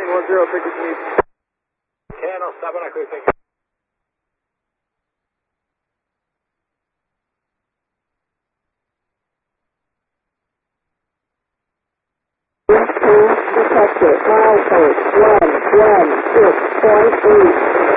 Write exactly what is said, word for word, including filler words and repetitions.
one zero, fifty feet. Channel seven acoustic. Detected, milepost one one six point eight.